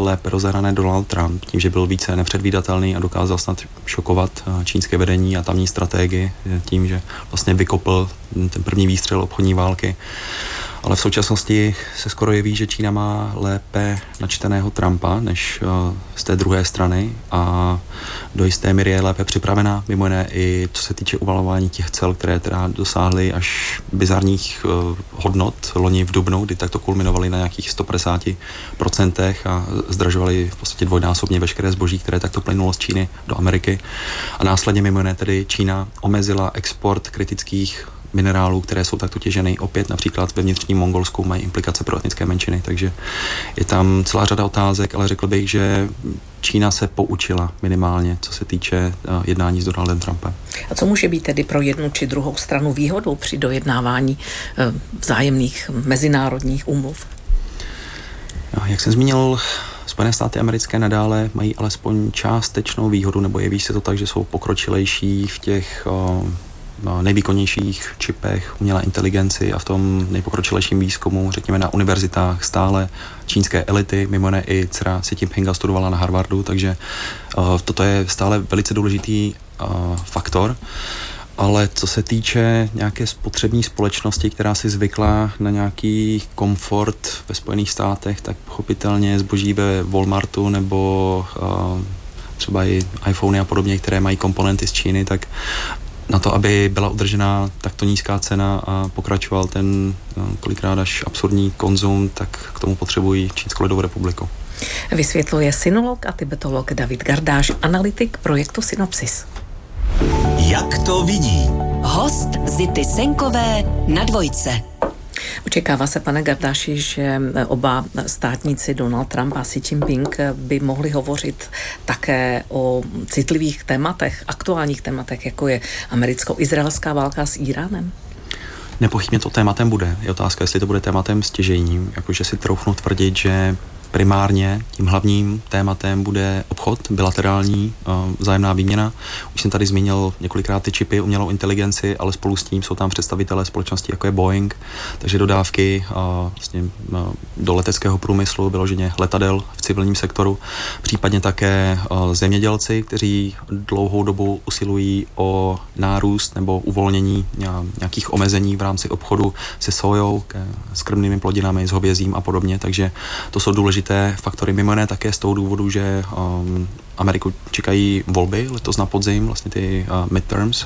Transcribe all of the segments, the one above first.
měl lépe rozehrané Donald Trump, tím, že byl více nepředvídatelný a dokázal snad šokovat čínské vedení a tamní strategii tím, že vlastně vykopl ten první výstřel obchodní války. Ale v současnosti se skoro jeví, že Čína má lépe načteného Trumpa než z té druhé strany a do jisté míry je lépe připravená, mimo jiné i co se týče uvalování těch cel, které teda dosáhly až bizarních hodnot loni v dubnu, kdy takto kulminovali na nějakých 150% a zdražovali v podstatě dvojnásobně veškeré zboží, které takto plynulo z Číny do Ameriky. A následně mimo jiné tedy Čína omezila export kritických minerálů, které jsou takto těženy. Opět například ve vnitřním Mongolsku mají implikace pro etnické menšiny, takže je tam celá řada otázek, ale řekl bych, že Čína se poučila minimálně, co se týče jednání s Donaldem Trumpem. A co může být tedy pro jednu či druhou stranu výhodou při dojednávání vzájemných mezinárodních úmluv? Jak jsem zmínil, Spojené státy americké nadále mají alespoň částečnou výhodu, nebo jeví se to tak, že jsou pokročilejší v těch nejvýkonnějších čipech, umělé inteligenci a v tom nejpokročilejším výzkumu, řekněme na univerzitách stále čínské elity, mimo jiné i dcera Xi Jinpinga studovala na Harvardu, takže toto je stále velice důležitý faktor. Ale co se týče nějaké spotřební společnosti, která si zvykla na nějaký komfort ve Spojených státech, tak pochopitelně zboží ve Walmartu nebo třeba i iPhony a podobně, které mají komponenty z Číny, tak na to, aby byla udržená takto nízká cena a pokračoval ten kolikrát až absurdní konzum, tak k tomu potřebují Čínskou lidovou republiku. Vysvětluje sinolog a tibetolog David Gardáš, analytik projektu Synopsis. Jak to vidí? Host Zity Senkové na Dvojce. Očekává se, pane Gardáši, že oba státníci Donald Trump a Xi Jinping by mohli hovořit také o citlivých tématech, aktuálních tématech, jako je americko-izraelská válka s Íránem? Nepochybně to tématem bude. Je otázka, jestli to bude tématem stěžejním, jakože si troufnu tvrdit, že primárně tím hlavním tématem bude obchod, bilaterální vzájemná výměna. Už jsem tady zmínil několikrát ty čipy, umělou inteligenci, ale spolu s tím jsou tam představitelé společnosti, jako je Boeing, takže dodávky vlastně do leteckého průmyslu, vyloženě letadel v civilním sektoru, případně také zemědělci, kteří dlouhou dobu usilují o nárůst nebo uvolnění nějakých omezení v rámci obchodu se sojou, s krmnými plodinami, s hovězím a podobně, takže to jsou důležité faktory, mimo jiné také z toho důvodu, že Ameriku čekají volby letos na podzim, vlastně ty midterms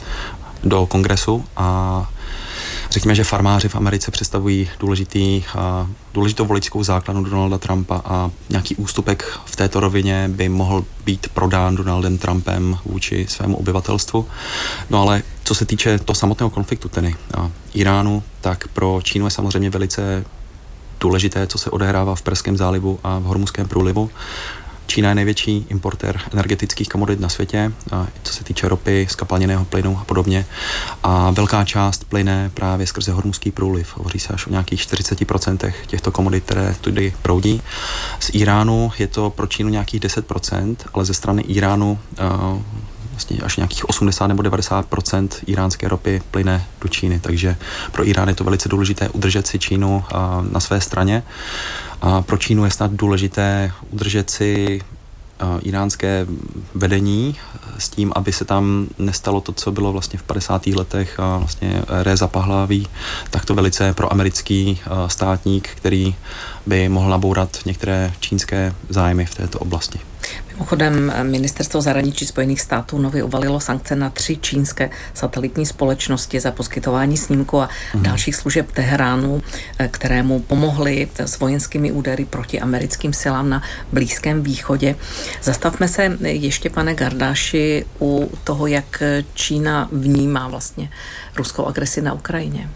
do kongresu a řekněme, že farmáři v Americe představují důležitou voličskou základnu Donalda Trumpa a nějaký ústupek v této rovině by mohl být prodán Donaldem Trumpem vůči svému obyvatelstvu. No ale co se týče toho samotného konfliktu, tedy Iránu, tak pro Čínu je samozřejmě velice důležité, co se odehrává v Perském zálivu a v Hormuzském průlivu. Čína je největší importér energetických komodit na světě, co se týče ropy, zkapalněného plynu a podobně. A velká část plyne právě skrze Hormuzský průliv. Hovoří se až o nějakých 40% těchto komodit, které tudy proudí. Z Iránu je to pro Čínu nějakých 10%, ale ze strany Iránu vlastně až nějakých 80 nebo 90% iránské ropy plyne do Číny, takže pro Irán je to velice důležité udržet si Čínu na své straně. A pro Čínu je snad důležité udržet si iránské vedení s tím, aby se tam nestalo to, co bylo vlastně v 50. letech a vlastně Réza Pahlaví, takto velice proamerický státník, který by mohl nabourat některé čínské zájmy v této oblasti. Mimochodem, ministerstvo zahraničí Spojených států nově uvalilo sankce na 3 čínské satelitní společnosti za poskytování snímku a dalších služeb Teheránu, kterému pomohly s vojenskými údery proti americkým silám na Blízkém východě. Zastavme se ještě, pane Gardáši, u toho, jak Čína vnímá vlastně ruskou agresi na Ukrajině.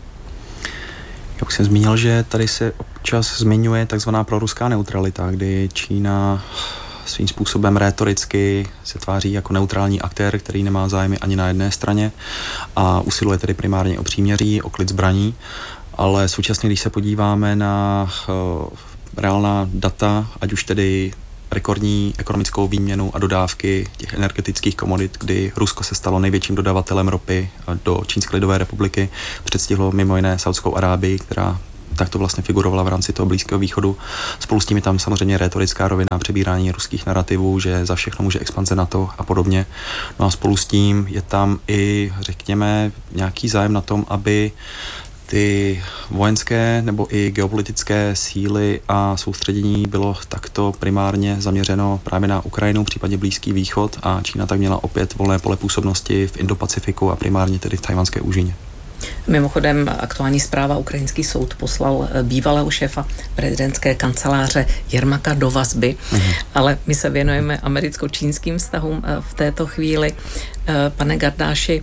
Jak jsem zmínil, že tady se občas zmiňuje takzvaná proruská neutralita, kdy Čína svým způsobem rétoricky se tváří jako neutrální aktér, který nemá zájmy ani na jedné straně a usiluje tedy primárně o příměří, o klid zbraní, ale současně, když se podíváme na reálná data, ať už tedy rekordní ekonomickou výměnu a dodávky těch energetických komodit, kdy Rusko se stalo největším dodavatelem ropy do Čínské lidové republiky, předstihlo mimo jiné Saudskou Arábii, která tak to vlastně figurovala v rámci toho Blízkého východu. Spolu s tím je tam samozřejmě rétorická rovina, přebírání ruských narrativů, že za všechno může expanze NATO a podobně. No a spolu s tím je tam i, řekněme, nějaký zájem na tom, aby ty vojenské nebo i geopolitické síly a soustředění bylo takto primárně zaměřeno právě na Ukrajinu, případně Blízký východ, a Čína tak měla opět volné pole působnosti v Indo-Pacifiku a primárně tedy v Tchajwanské úžině. Mimochodem, aktuální zpráva, ukrajinský soud poslal bývalého šéfa prezidentské kanceláře Jermaka do vazby, ale my se věnujeme americko-čínským vztahům v této chvíli. Pane Gardáši,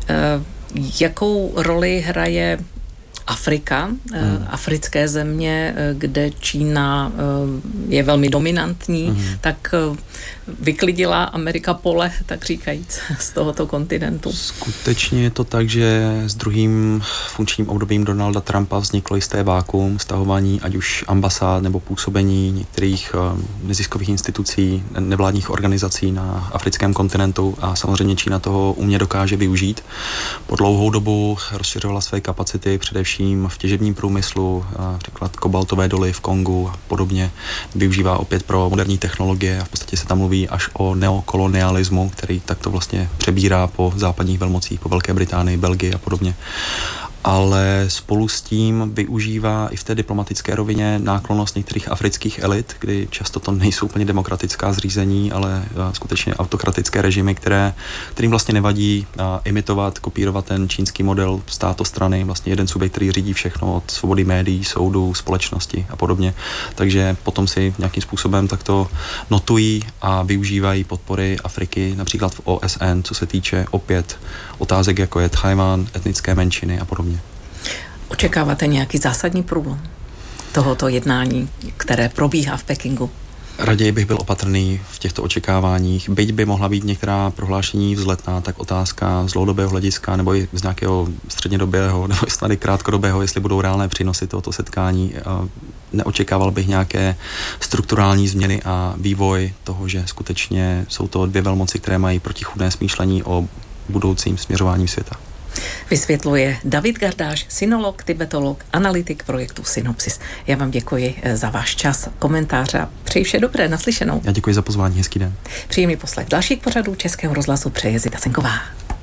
jakou roli hraje Afrika, africké země, kde Čína je velmi dominantní, tak vyklidila Amerika pole, tak říkajíc, z tohoto kontinentu. Skutečně je to tak, že s druhým funkčním obdobím Donalda Trumpa vzniklo jisté vákuum stahování ať už ambasád nebo působení některých neziskových institucí, nevládních organizací na africkém kontinentu, a samozřejmě Čína toho umě dokáže využít. Po dlouhou dobu rozšiřovala své kapacity především v těžebním průmyslu, příklad kobaltové doly v Kongu a podobně. Využívá opět pro moderní technologie a v podstatě se tam mluví až o neokolonialismu, který takto vlastně přebírá po západních velmocích, po Velké Británii, Belgii a podobně. Ale spolu s tím využívá i v té diplomatické rovině náklonnost některých afrických elit, kdy často to nejsou úplně demokratická zřízení, ale skutečně autokratické režimy, kterým vlastně nevadí imitovat, kopírovat ten čínský model státostrany, vlastně jeden subjekt, který řídí všechno od svobody médií, soudu, společnosti a podobně. Takže potom si nějakým způsobem takto notují a využívají podpory Afriky, například v OSN, co se týče opět otázek, jako je Tchajwan, etnické menšiny a podobně. Očekáváte nějaký zásadní průlom tohoto jednání, které probíhá v Pekingu? Raději bych byl opatrný v těchto očekáváních. Byť by mohla být některá prohlášení vzletná, tak otázka z dlouhodobého hlediska nebo i z nějakého střednědobého nebo snad i krátkodobého, jestli budou reálné přínosy tohoto setkání. Neočekával bych nějaké strukturální změny a vývoj toho, že skutečně jsou to dvě velmoci, které mají protichůdné smýšlení o budoucím směřování světa. Vysvětluje David Gardáš, sinolog, tibetolog, analytik projektu Synopsis. Já vám děkuji za váš čas, komentáře a přeji vše dobré, naslyšenou. Já děkuji za pozvání, hezký den. Příjemný poslech dalších pořadů Českého rozhlasu přeje Zita Senková.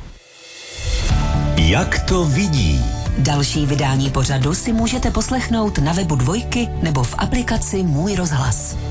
Jak to vidí? Další vydání pořadu si můžete poslechnout na webu Dvojky nebo v aplikaci Můj rozhlas.